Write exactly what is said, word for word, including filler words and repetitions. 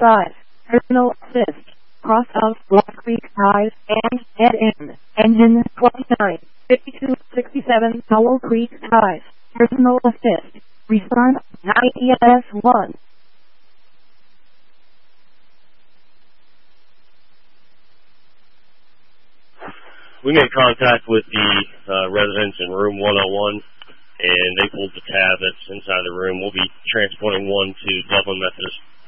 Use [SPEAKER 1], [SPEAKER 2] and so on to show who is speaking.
[SPEAKER 1] five. Personal assist. Cross of Black Creek Drive and head in. Engine twenty-nine fifty-two sixty-seven Howell Creek Drive. Personal assist. Respond nine E S one.
[SPEAKER 2] We made contact with the uh, residents in room one oh one, and they pulled the tab that's inside the room. We'll be transporting one to Dublin Methodist